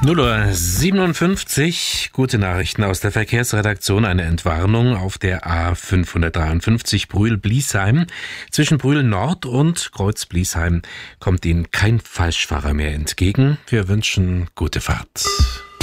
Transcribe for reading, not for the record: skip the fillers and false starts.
0:57 Uhr, gute Nachrichten aus der Verkehrsredaktion. Eine Entwarnung auf der A553 Brühl-Bliesheim. Zwischen Brühl Nord und Kreuz-Bliesheim kommt Ihnen kein Falschfahrer mehr entgegen. Wir wünschen gute Fahrt.